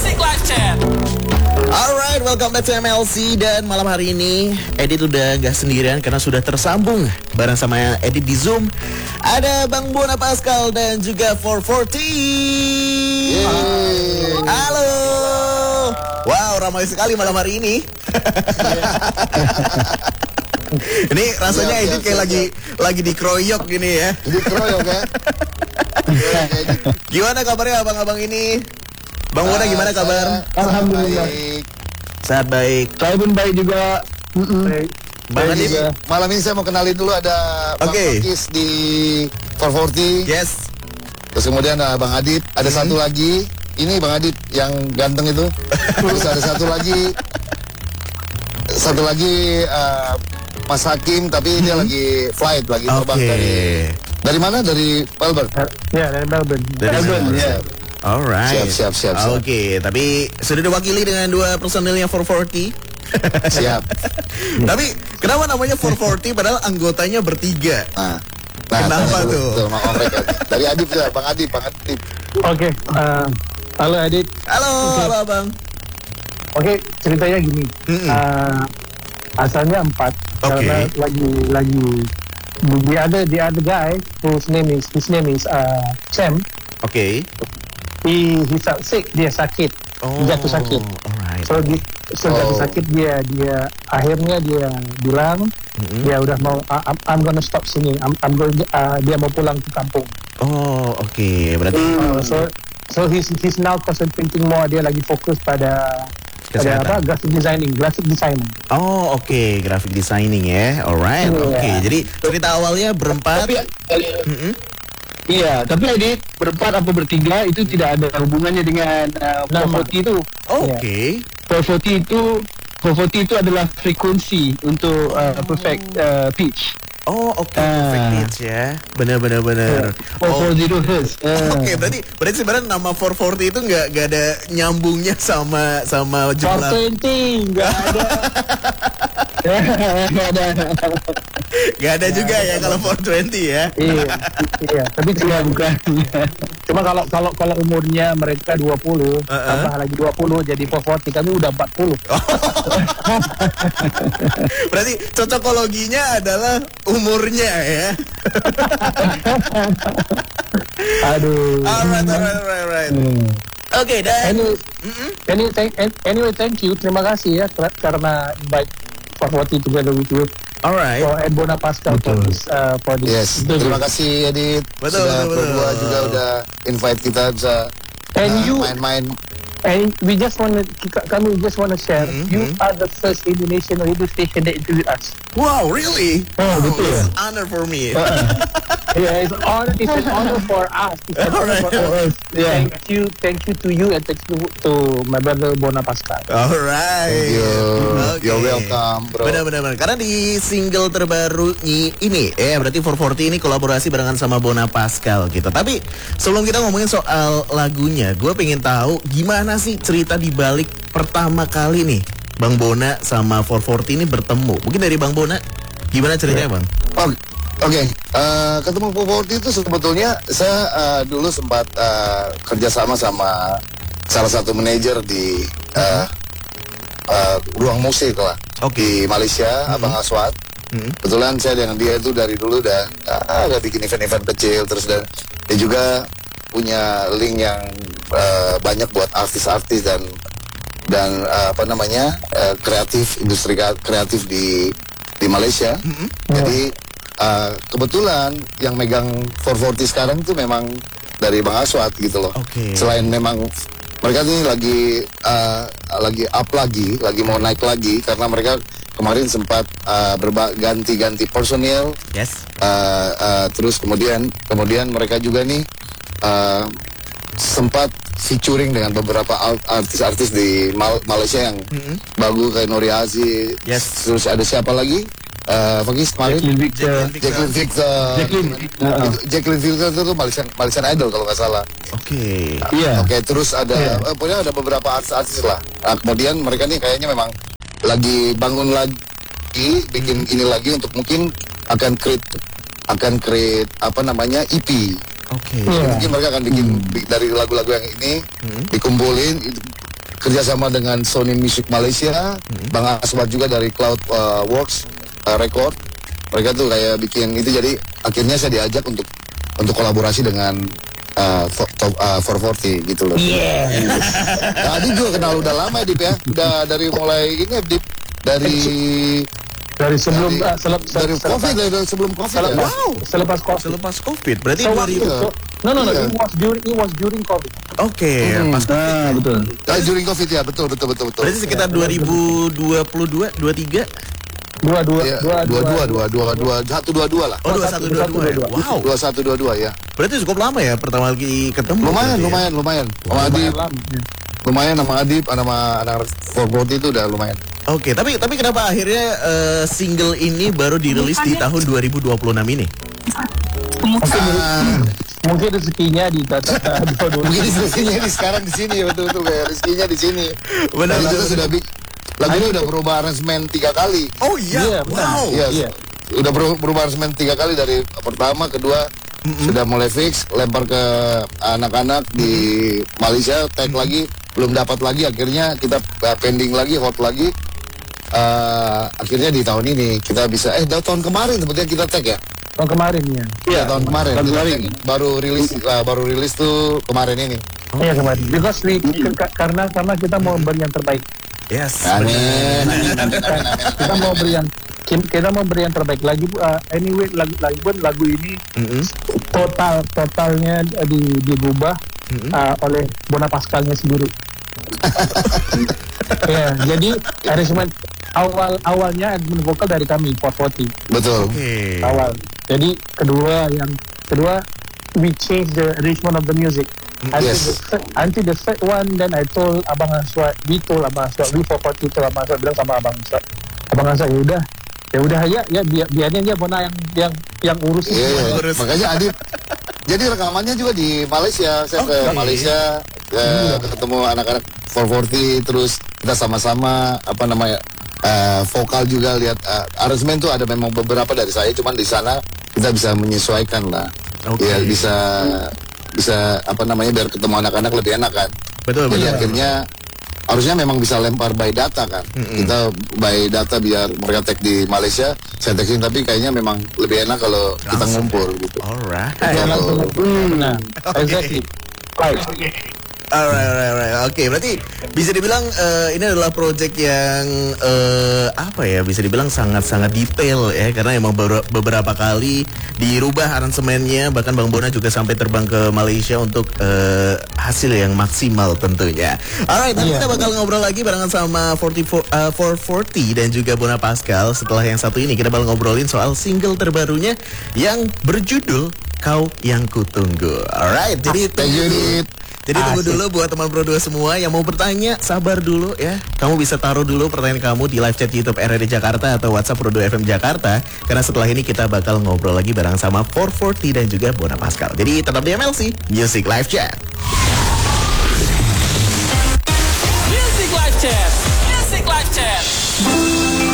Music Live Chat. Alright, welcome back to MLC. Dan malam hari ini Edit udah gak sendirian karena sudah tersambung bareng sama Edit di Zoom. Ada Bang Bona Pascal dan juga 440. Halo. Wow, ramai sekali malam hari ini. Ini rasanya Edit kayak lagi dikeroyok gini ya. Dikeroyok ya. Gimana kabarnya abang-abang ini? Bang Bona gimana kabar? Alhamdulillah. Sehat baik. Saya pun baik juga. Baik. Bang Adit. Malam ini saya mau kenalin dulu ada Bang Pakis di 440. Yes. Terus kemudian ada Bang Adit. Ada satu lagi. Ini Bang Adit yang ganteng itu. Terus ada satu lagi. Mas Hakim, tapi dia lagi flight, lagi terbang dari mana? Dari Melbourne. Ya, dari Melbourne. Ya. Alright. Siap. Oke, tapi sudah diwakili dengan dua personilnya 440. Siap. Tapi kenapa namanya 440 padahal anggotanya bertiga? Nah, kenapa tuh? Dari Adit ya, Bang Adit. Oke. Halo Adit. Halo Bang. Oke, ceritanya gini. Asalnya 4 karena lagi the other guy his name is Sam. Oke. He felt sick, dia sakit. Jatuh sakit. Alright. So jatuh sakit dia akhirnya dia bilang dia udah mau I'm gonna stop singing. Dia mau pulang ke kampung. Oh, oke. Berarti So he's now concentrating more. Dia lagi fokus pada graphic designing. Oh, oke. Graphic designing ya. Alright. Oke. Jadi cerita awalnya berempat. Iya, tapi Adit berempat apa bertiga itu tidak ada hubungannya dengan 440 itu. Oke. 440 itu adalah frekuensi untuk perfect pitch. Oh, oke. Perfect pitch ya. Benar. 440 Hz. Oke, berarti sebenarnya nama 440 itu nggak ada nyambungnya sama jumlah. 420 nggak ada. Gak ada juga ya kalau 420 ya. Iya. Tapi bukan. Cuma kalau umurnya mereka 20, tambah lagi 20 jadi 440, kami udah 40. Berarti cocokologinya adalah umurnya ya. Aduh. Alright. Oke, dan Anyway, thank you. Terima kasih ya karena invite 440 together with you. Alright. For Ed Bona Pascal for this. Yes. Terima kasih Edit. Betul. Berdua juga udah invite kita bisa main-main. And we just want to share. You are the first Indonesian radio station that interviewed us. Wow, really? Oh, betul. It's an honor for me. Yeah, it's an honor for us. It's an honor for us. Yeah. Thank you to you and thank you to my brother Bona Pascal. Alright. Thank you. Okay. You're welcome, bro. Benar. Karena di single terbaru ini, berarti 440 ini kolaborasi barengan sama Bona Pascal gitu. Tapi sebelum kita ngomongin soal lagunya, gue pengen tahu gimana sih cerita di balik pertama kali nih Bang Bona sama 440 ini bertemu. Mungkin dari Bang Bona, gimana ceritanya Bang? Oke. Ketemu 440 itu sebetulnya saya dulu sempat kerjasama sama salah satu manajer di ruang musik lah di Malaysia, Abang Aswad. Kebetulan saya dengan dia itu dari dulu udah bikin event-event kecil, terus dan dia juga punya link yang banyak buat artis-artis dan industri kreatif di Malaysia. Jadi kebetulan yang megang 440 sekarang itu memang dari Bang Aswad gitu loh. Selain memang mereka ini lagi up lagi mau naik lagi karena mereka kemarin sempat ganti personil. Yes. Terus kemudian mereka juga nih sempat featuring dengan beberapa artis-artis di Malaysia yang bagus kayak Nori Aziz. Yes. Terus ada siapa lagi? Fakis kemarin Jacqueline Victor itu Malaysian Idol kalau nggak salah. Oke. Oke, terus ada pokoknya ada beberapa artis lah. Nah, kemudian mereka nih kayaknya memang lagi bangun lagi, bikin ini lagi untuk mungkin akan create EP. Oke. Mungkin mereka akan bikin dari lagu-lagu yang ini dikumpulin. kerjasama dengan Sony Music Malaysia, Bang Aswad juga dari Cloud Works Record. Mereka tuh kayak bikin itu, jadi akhirnya saya diajak untuk kolaborasi dengan 440 gitu loh. Iya. Nah, Adip juga kenal udah lama ya, Dip ya. Udah dari mulai ini Dip dari sebelum dari COVID, dari sebelum COVID ya. Wow. Selepas COVID. Selepas COVID. Berarti So, 2000. no, Iya. it was during COVID. Oke, pas COVID. Betul. During COVID ya, betul. Berarti sekitar 2022, 23. Dua lah. Oh, 2122 ya. Wow. 2122 ya. Berarti cukup lama ya pertama kali ketemu. Lumayan. Sama Adip, Lumayan. sama Adip, sama anak 440 itu udah lumayan. Oke, tapi kenapa akhirnya single ini baru dirilis di tahun 2026 ini? Mungkin rezekinya di Mungkin rezekinya di sekarang di sini ya, betul kayak rezekinya di sini. Benar. Lagu itu sudah lagunya udah berubah aransemen 3 kali. Oh iya, wow. Iya. Udah berubah aransemen 3 kali, dari pertama, kedua sudah mulai fix, lempar ke anak-anak di Malaysia, tag lagi, belum dapat lagi, akhirnya kita pending lagi, hot lagi. Akhirnya di tahun ini kita bisa tahun kemarin sebetulnya kita tag ya. Tahun kemarin ya. Iya, tahun kemarin. tahun Kita kemarin. baru rilis tuh kemarin ini. Iya kemarin. Because karena kita mau beri yang terbaik. Yes. Amin. Kita mau beri yang terbaik lagi. Anyway, lagu ini totalnya diubah oleh Bona Pascalnya sendiri. Ya, jadi arrangement awalnya admin vokal dari kami 440 Betul. Oke. awal. Jadi kedua we change the arrangement of the music. Until the third one, then I told Abang Aswad, we 440 told Abang Aswad, bilang sama Abang Aswad, ya udah aja, ya biarnya dia Bona yang urus. Iya. Makanya Adit. Jadi rekamannya juga di Malaysia. Saya ke Malaysia, ketemu anak-anak 440, terus kita sama-sama vokal juga, lihat aransemen tuh ada memang beberapa dari saya, cuman di sana kita bisa menyesuaikan lah. Ya bisa biar ketemu anak-anak lebih enak kan. Betul. Jadi akhirnya harusnya memang bisa lempar by data kan. Kita by data biar mereka tag di Malaysia, saya tagin, tapi kayaknya memang lebih enak kalau kita ngumpul gitu. Alright. Nah, exactly. Alright. Oke, berarti bisa dibilang ini adalah project yang bisa dibilang sangat-sangat detail ya, karena emang beberapa kali dirubah aransemennya, bahkan Bang Bona juga sampai terbang ke Malaysia untuk hasil yang maksimal tentunya. Alright, nanti kita bakal ngobrol lagi barengan sama 440 dan juga Bona Pascal. Setelah yang satu ini kita bakal ngobrolin soal single terbarunya yang berjudul Kau Yang Kutunggu. Alright, jadi tunggu dulu buat teman Pro 2 semua yang mau bertanya, sabar dulu ya. Kamu bisa taruh dulu pertanyaan kamu di live chat YouTube RRD Jakarta atau WhatsApp Pro 2 FM Jakarta. Karena setelah ini kita bakal ngobrol lagi bareng sama 440 dan juga Bona Pascal. Jadi tetap di MLC Music Live Chat. Music Live Chat.